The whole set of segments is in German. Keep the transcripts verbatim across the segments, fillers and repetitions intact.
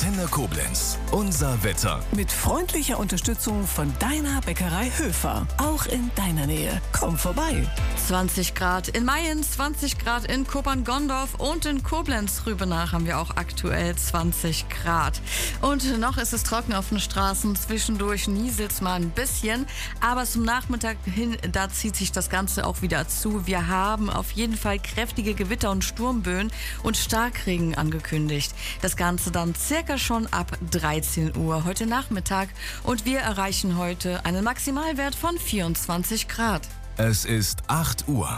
Antenne Koblenz. Unser Wetter. Mit freundlicher Unterstützung von deiner Bäckerei Höfer. Auch in deiner Nähe. Komm vorbei. zwanzig Grad in Mayen, zwanzig Grad in Koppern-Gondorf und in Koblenz-Rübenach haben wir auch aktuell zwanzig Grad. Und noch ist es trocken auf den Straßen. Zwischendurch nieselt es mal ein bisschen. Aber zum Nachmittag hin, da zieht sich das Ganze auch wieder zu. Wir haben auf jeden Fall kräftige Gewitter und Sturmböen und Starkregen angekündigt. Das Ganze dann circa schon ab dreizehn Uhr heute Nachmittag. Und wir erreichen heute einen Maximalwert von vierundzwanzig Grad. Es ist acht Uhr.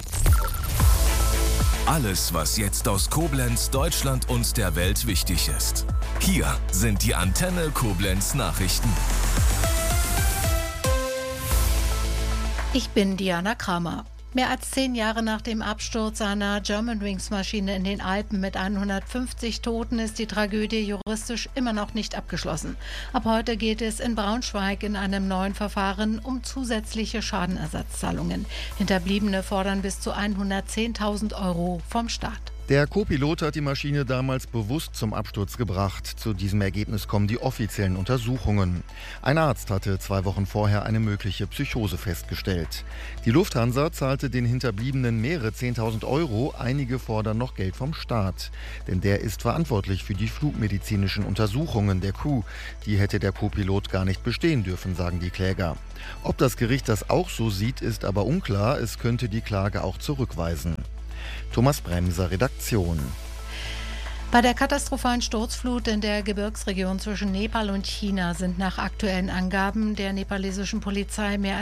Alles, was jetzt aus Koblenz, Deutschland und der Welt wichtig ist. Hier sind die Antenne Koblenz Nachrichten. Ich bin Diana Kramer. Mehr als zehn Jahre nach dem Absturz einer Germanwings-Maschine in den Alpen mit hundertfünfzig Toten ist die Tragödie juristisch immer noch nicht abgeschlossen. Ab heute geht es in Braunschweig in einem neuen Verfahren um zusätzliche Schadenersatzzahlungen. Hinterbliebene fordern bis zu hundertzehntausend Euro vom Staat. Der Co-Pilot hat die Maschine damals bewusst zum Absturz gebracht. Zu diesem Ergebnis kommen die offiziellen Untersuchungen. Ein Arzt hatte zwei Wochen vorher eine mögliche Psychose festgestellt. Die Lufthansa zahlte den Hinterbliebenen mehrere zehntausend Euro. Einige fordern noch Geld vom Staat. Denn der ist verantwortlich für die flugmedizinischen Untersuchungen der Crew. Die hätte der Co-Pilot gar nicht bestehen dürfen, sagen die Kläger. Ob das Gericht das auch so sieht, ist aber unklar. Es könnte die Klage auch zurückweisen. Thomas Bremser, Redaktion. Bei der katastrophalen Sturzflut in der Gebirgsregion zwischen Nepal und China sind nach aktuellen Angaben der nepalesischen Polizei mehr als